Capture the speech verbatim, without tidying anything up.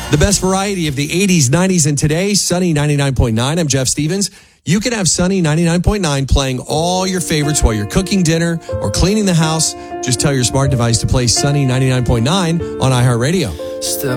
The best variety of the eighties, nineties, and today, Sunny ninety-nine point nine. I'm Jeff Stevens. You can have Sunny ninety-nine point nine playing all your favorites while you're cooking dinner or cleaning the house. Just tell your smart device to play Sunny ninety-nine point nine on iHeartRadio. Step